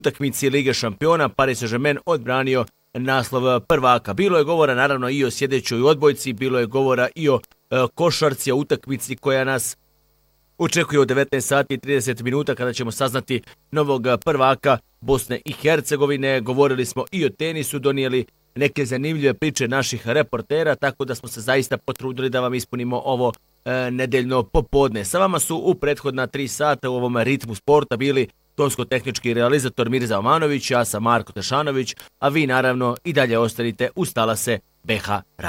utakmici Lige šampiona Paris Saint-Germain odbranio naslov prvaka. Bilo je govora naravno i o sljedećoj odbojci, bilo je govora i o košarci, o utakmici koja nas očekuje u 19 sati i 30 minuta kada ćemo saznati novog prvaka Bosne i Hercegovine. Govorili smo i o tenisu, donijeli neke zanimljive priče naših reportera, tako da smo se zaista potrudili da vam ispunimo ovo nedeljno popodne. Sa vama su u prethodna 3 sata u ovom ritmu sporta bili tonsko-tehnički realizator Mirza Omanović, ja sam Marko Tešanović, a vi naravno i dalje ostanite uz talase BH Radio.